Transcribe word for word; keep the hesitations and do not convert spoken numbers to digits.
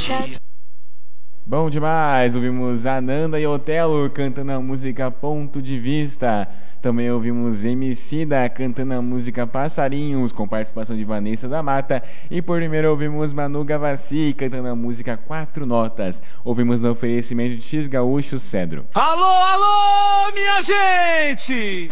Bom demais, ouvimos Ananda e Otelo cantando a música Ponto de Vista. Também ouvimos Emicida cantando a música Passarinhos, com participação de Vanessa da Mata. E por primeiro ouvimos Manu Gavassi cantando a música Quatro Notas. Ouvimos no oferecimento de X Gaúcho Cedro. Alô, alô, minha gente!